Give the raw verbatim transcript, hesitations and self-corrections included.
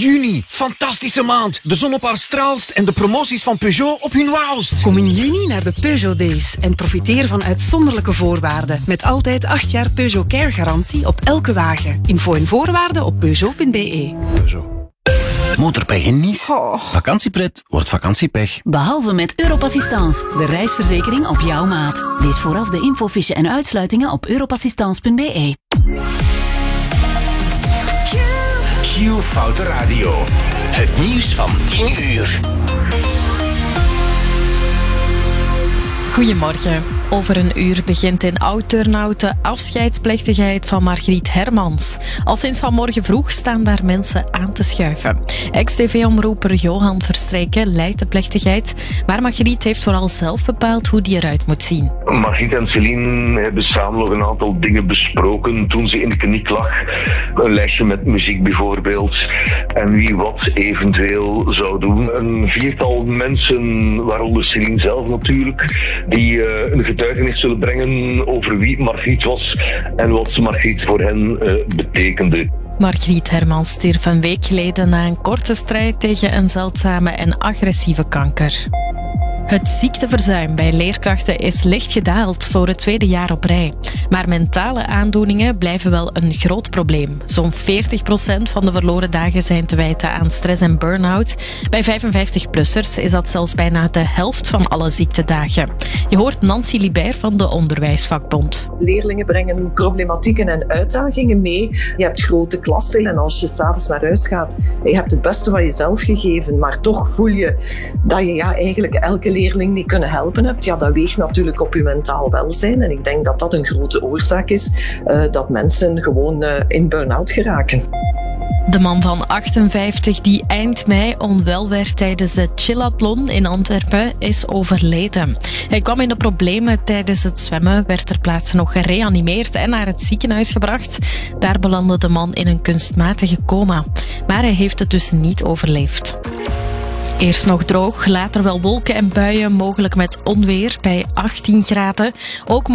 Juni, fantastische maand. De zon op haar straalst en de promoties van Peugeot op hun wauwst. Kom in juni naar de Peugeot Days en profiteer van uitzonderlijke voorwaarden. Met altijd acht jaar Peugeot Care garantie op elke wagen. Info en voorwaarden op peugeot punt b e. Peugeot. Motorpech in Nice. Oh. Vakantiepret wordt vakantiepech. Behalve met Europassistance, de reisverzekering op jouw maat. Lees vooraf de infofiche en uitsluitingen op europassistance punt b e. Q Foute Radio. Het nieuws van tien uur. Goedemorgen. Over een uur begint in Oud-Turnhout de afscheidsplechtigheid van Margriet Hermans. Al sinds vanmorgen vroeg staan daar mensen aan te schuiven. Ex-T V-omroeper Johan Verstrijken leidt de plechtigheid, maar Margriet heeft vooral zelf bepaald hoe die eruit moet zien. Margriet en Céline hebben samen nog een aantal dingen besproken toen ze in de kliniek lag. Een lijstje met muziek bijvoorbeeld. En wie wat eventueel zou doen. Een viertal mensen, waaronder Céline zelf natuurlijk, die uh, een getuigenis zullen brengen over wie Margriet was en wat Margriet voor hen uh, betekende. Margriet Hermans stierf een week geleden na een korte strijd tegen een zeldzame en agressieve kanker. Het ziekteverzuim bij leerkrachten is licht gedaald voor het tweede jaar op rij. Maar mentale aandoeningen blijven wel een groot probleem. Zo'n veertig procent van de verloren dagen zijn te wijten aan stress en burn-out. Bij vijfenvijftig-plussers is dat zelfs bijna de helft van alle ziektedagen. Je hoort Nancy Libert van de Onderwijsvakbond. Leerlingen brengen problematieken en uitdagingen mee. Je hebt grote klassen en als je s'avonds naar huis gaat, je hebt het beste van jezelf gegeven, maar toch voel je dat je ja, eigenlijk elke leerling die kunnen helpen hebt. Ja, dat weegt natuurlijk op je mentaal welzijn. En ik denk dat dat een grote oorzaak is uh, dat mensen gewoon uh, in burn-out geraken. De man van achtenvijftig die eind mei onwel werd tijdens de Chillathlon in Antwerpen is overleden. Hij kwam in de problemen tijdens het zwemmen, werd ter plaatse nog gereanimeerd en naar het ziekenhuis gebracht. Daar belandde de man in een kunstmatige coma. Maar hij heeft het dus niet overleefd. Eerst nog droog, later wel wolken en buien, mogelijk met onweer bij achttien graden. Ook